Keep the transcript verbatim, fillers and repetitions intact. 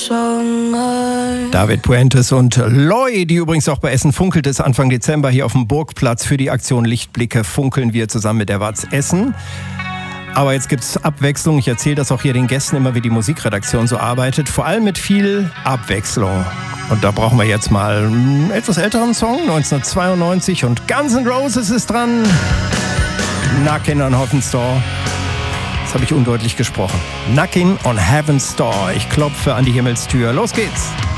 David Puentes und Loy, die übrigens auch bei Essen funkelt ist, Anfang Dezember hier auf dem Burgplatz für die Aktion Lichtblicke funkeln wir zusammen mit der W A Z Essen. Aber jetzt gibt's Abwechslung. Ich erzähle das auch hier den Gästen immer, wie die Musikredaktion so arbeitet. Vor allem mit viel Abwechslung. Und da brauchen wir jetzt mal einen etwas älteren Song, neunzehnhundertzweiundneunzig. Und Guns N' Roses ist dran. Knockin' on Heaven's Door. Das habe ich undeutlich gesprochen. Knockin' on Heaven's Door. Ich klopfe an die Himmelstür. Los geht's.